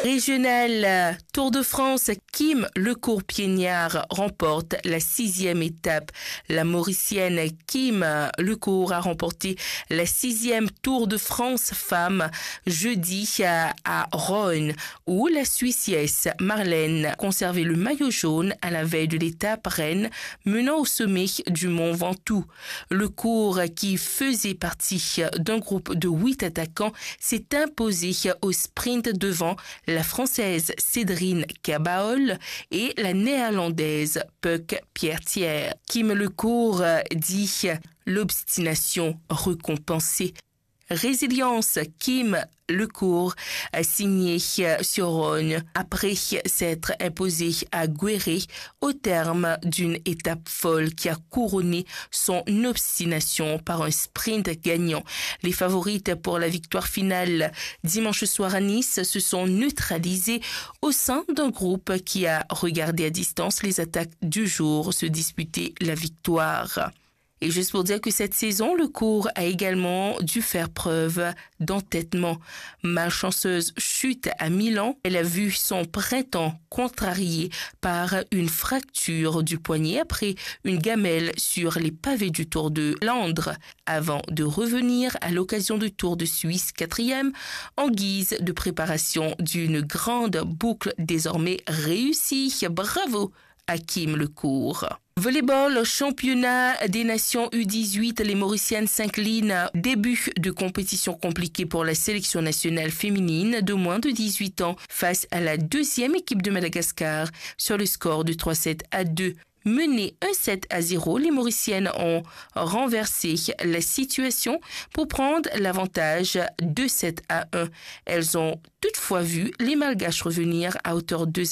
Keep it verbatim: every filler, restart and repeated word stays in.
Régional euh, Tour de France, Kim Lecourt-Piégnard remporte la sixième étape. La Mauricienne Kim Lecourt a remporté la sixième Tour de France femme jeudi à, à Rhône, où la Suissesse Marlène a conservé le maillot jaune à la veille de l'étape reine menant au sommet du Mont Ventoux. Lecourt, qui faisait partie d'un groupe de huit attaquants, s'est imposé au sprint devant la Française Cédrine Cabaol et la Néerlandaise Puk Pierre-Thiers. Kim Lecourt dit « l'obstination récompensée ». Résilience, Kim Lecourt a signé sur Rhône après s'être imposé à Guéret au terme d'une étape folle qui a couronné son obstination par un sprint gagnant. Les favorites pour la victoire finale dimanche soir à Nice se sont neutralisées au sein d'un groupe qui a regardé à distance les attaques du jour se disputer la victoire. Et juste pour dire que cette saison, Lecourt a également dû faire preuve d'entêtement. Malchanceuse chute à Milan, elle a vu son printemps contrarié par une fracture du poignet après une gamelle sur les pavés du Tour de Landres, avant de revenir à l'occasion du Tour de Suisse quatrième en guise de préparation d'une grande boucle désormais réussie. Bravo à Kim Lecourt. Volleyball, championnat des nations U dix-huit, les Mauriciennes s'inclinent. Début de compétition compliquée pour la sélection nationale féminine de moins de dix-huit ans face à la deuxième équipe de Madagascar sur le score de trois sept à deux. Menées un sept à zéro, les Mauriciennes ont renversé la situation pour prendre l'avantage deux sept à un. Elles ont toutefois vu les Malgaches revenir à hauteur de